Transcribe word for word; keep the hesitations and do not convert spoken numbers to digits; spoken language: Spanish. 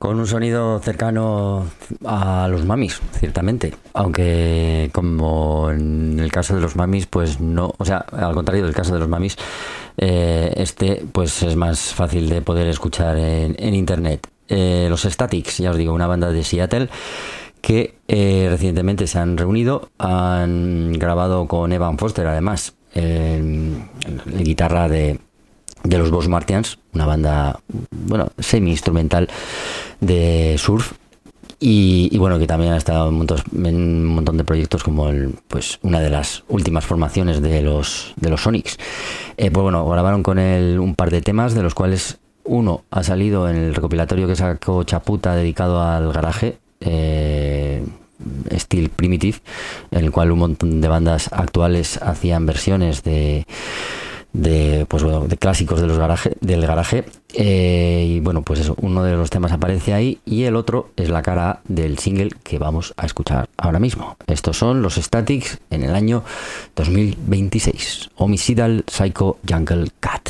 Con un sonido cercano a los Mamis, ciertamente. Aunque como en el caso de los Mamis, pues no, o sea, al contrario del caso de los Mamis, eh, este pues es más fácil de poder escuchar en, en internet. Eh, los Statics, ya os digo, una banda de Seattle que eh, recientemente se han reunido, han grabado con Evan Foster, además, eh, la guitarra de de los Boss Martians, una banda, bueno, semi-instrumental de surf, y, y bueno, que también ha estado en, montos, en un montón de proyectos, como el, pues una de las últimas formaciones de los de los Sonics. Eh, pues bueno, grabaron con él un par de temas, de los cuales uno ha salido en el recopilatorio que sacó Chaputa dedicado al garaje, eh, Steel Primitive, en el cual un montón de bandas actuales hacían versiones de de pues bueno de clásicos de los garaje, del garaje, eh, y bueno, pues eso, uno de los temas aparece ahí y el otro es la cara A del single que vamos a escuchar ahora mismo. Estos son los Statics en el año dos mil veintiséis, Homicidal Psycho Jungle Cat.